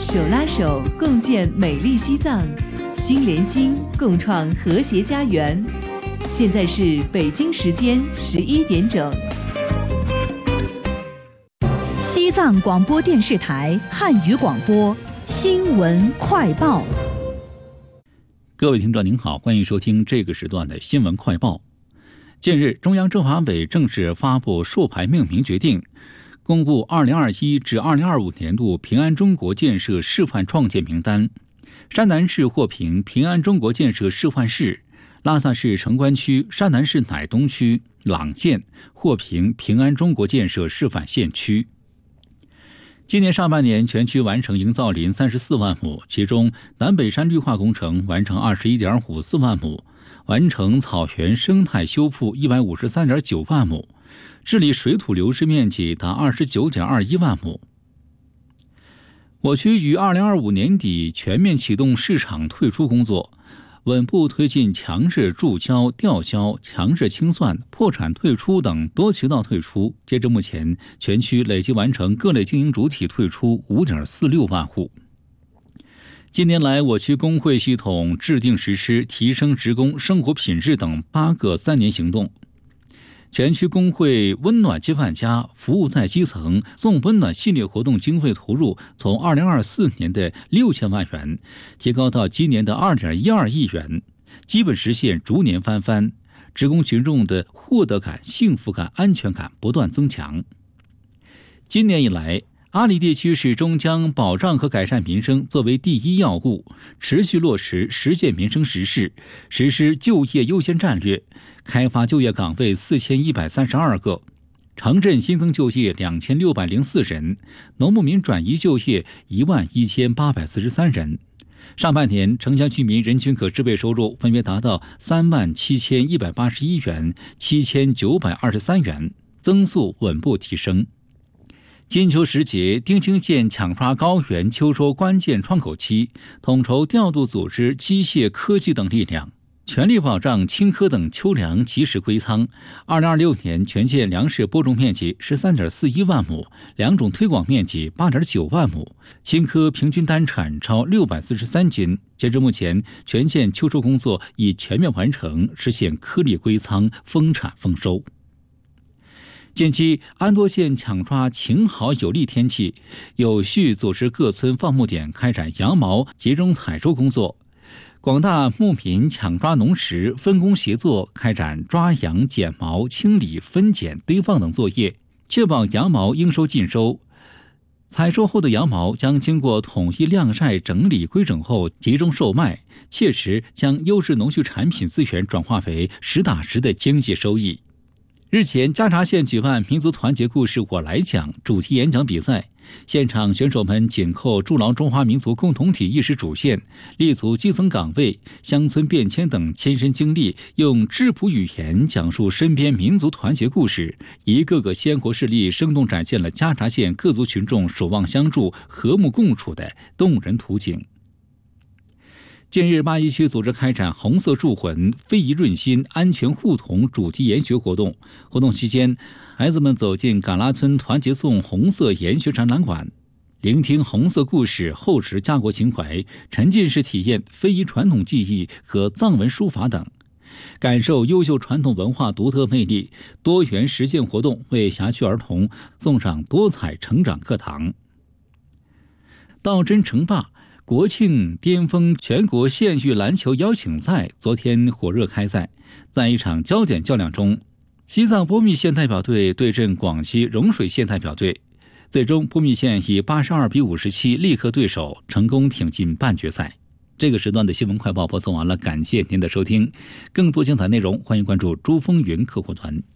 手拉手共建美丽西藏，心连心共创和谐家园。现在是北京时间11点整。 西藏广播电视台汉语广播新闻快报。 各位听众您好，欢迎收听这个时段的新闻快报。近日，中央政法委正式发布授牌命名决定，公布2021至2025年度平安中国建设示范创建名单。山南市获评平安中国建设示范市，拉萨市城关区、山南市乃东区、朗县获评平安中国建设示范县区。今年上半年，全区完成营造林34万亩，其中南北山绿化工程完成21.54万亩，完成草原生态修复153.9万亩，治理水土流失面积达29.21万亩。我区于2025年底全面启动市场退出工作，稳步推进强制注销、吊销、强制清算、破产退出等多渠道退出。截至目前，全区累计完成各类经营主体退出5.46万户。近年来，我区工会系统制定实施提升职工生活品质等8个3年行动。全区工会温暖接饭家、服务在基层、送温暖系列活动经费投入从2024年的6000万元提高到今年的2.12亿元，基本实现逐年翻番，职工群众的获得感、幸福感、安全感不断增强。今年以来，阿里地区始终将保障和改善民生作为第一要务，持续落实实践民生实事，实施就业优先战略，开发就业岗位4132个，城镇新增就业2604人，农牧民转移就业11843人。上半年，城乡居民人均可支配收入分别达到37181元、7923元，增速稳步提升。金秋时节，丁青县抢抓高原秋收关键窗口期，统筹调度组织机械、科技等力量，全力保障青稞等秋粮及时归仓。2026年全县粮食播种面积13.41万亩，两种推广面积8.9万亩，青稞平均单产超643斤。截至目前，全县秋收工作已全面完成，实现颗粒归仓、丰产丰收。近期，安多县抢抓晴好有利天气，有序组织各村放牧点开展羊毛集中采收工作。广大牧民抢抓农时，分工协作，开展抓羊、剪毛、清理、分拣、堆放等作业，确保羊毛应收尽收。采收后的羊毛将经过统一晾晒、整理、规整后集中售卖，切实将优质农畜产品资源转化为实打实的经济收益。日前，嘉察县举办民族团结故事我来讲主题演讲比赛，现场选手们紧扣筑牢中华民族共同体意识主线，立足基层岗位、乡村变迁等亲身经历，用质朴语言讲述身边民族团结故事，一个个鲜活事例生动展现了嘉察县各族群众守望相助、和睦共处的动人图景。近日，八一区组织开展红色铸魂、非遗润心、安全互同主题研学活动。活动期间，孩子们走进嘎拉村团结颂红色研学展览馆，聆听红色故事，厚植家国情怀，沉浸式体验非遗传统技艺和藏文书法等，感受优秀传统文化独特魅力。多元实践活动为辖区儿童送上多彩成长课堂。道真称霸国庆巅峰全国县域篮球邀请赛昨天火热开赛，在一场焦点较量中，西藏波密县代表队对阵广西融水县代表队，最终波密县以82比57力克对手，成功挺进半决赛。这个时段的新闻快报播送完了，感谢您的收听。更多精彩内容，欢迎关注珠峰云客户团。